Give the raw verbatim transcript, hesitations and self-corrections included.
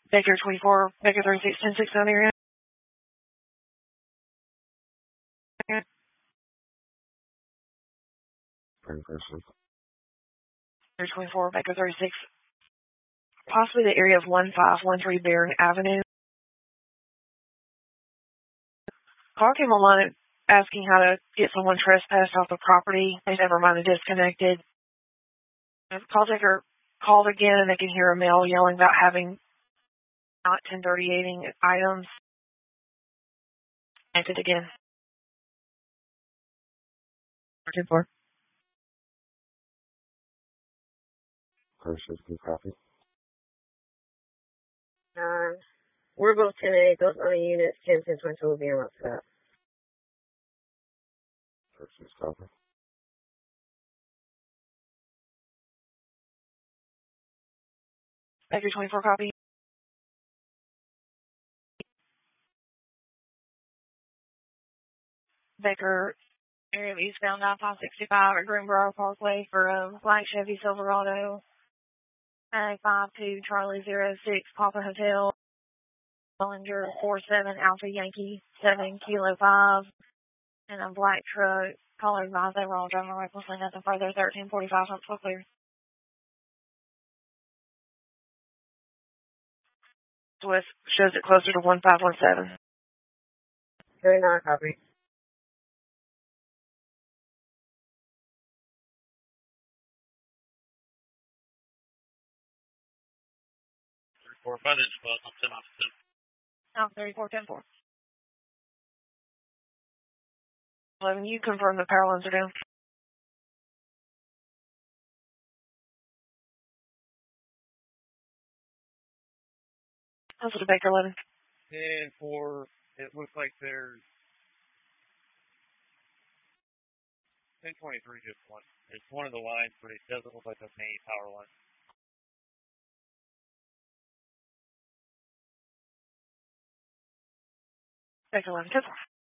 Baker twenty-four, Baker thirty-six, ten six down area. Baker twenty-four, Baker thirty-six. Possibly the area of one five one three Barron Avenue. Call came online asking how to get someone trespassed off the property. They never mind disconnected. The call taker called again and they can hear a male yelling about having not ten thirty-eighting items. Connected again. ten four. Copy. Uh, we're both ten eight. Those other units, ten ten twenty-two will be on WhatsApp. First copy. Baker twenty-four copy. Baker, area of eastbound nine five six five at Greenbrier Parkway for a black Chevy Silverado. nine five two Charlie zero six Papa Hotel. Bollinger four seven Alpha Yankee seven Kilo five. And a black truck. Caller advised they were all driving recklessly. Nothing further. thirteen forty-five Huntsville clear. Swift shows it closer to one five one seven. thirty-nine copy. Four five inch spot on ten opposite. Oh, thirty-four ten four. eleven, you confirm the power lines are down. How's it, Baker eleven? And for, it looks like there's ten twenty-three just one. It's one of the lines, but it doesn't look like a main power line. Baker eleven ten four.